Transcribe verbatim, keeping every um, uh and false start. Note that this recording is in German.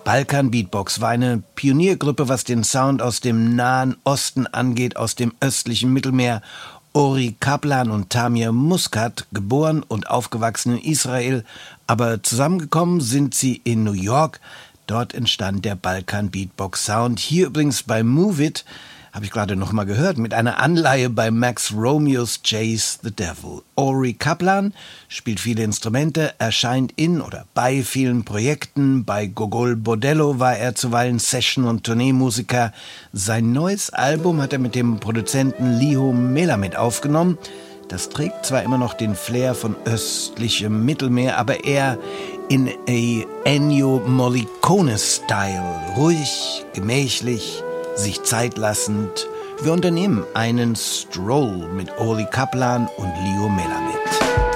Balkan Beatbox war eine Pioniergruppe, was den Sound aus dem Nahen Osten angeht, aus dem östlichen Mittelmeer. Ori Kaplan und Tamir Muscat, geboren und aufgewachsen in Israel, aber zusammengekommen sind sie in New York. Dort entstand der Balkan Beatbox Sound. Hier übrigens bei Move It, habe ich gerade noch mal gehört, mit einer Anleihe bei Max Romeo's Chase the Devil. Ori Kaplan spielt viele Instrumente, erscheint in oder bei vielen Projekten. Bei Gogol Bordello war er zuweilen Session- und Tourneemusiker. Sein neues Album hat er mit dem Produzenten Liho Melamed aufgenommen. Das trägt zwar immer noch den Flair von östlichem Mittelmeer, aber eher in a Ennio Morricone-Style. Ruhig, gemächlich, sich Zeit lassend. Wir unternehmen einen Stroll mit Ori Kaplan und Liho Melamed.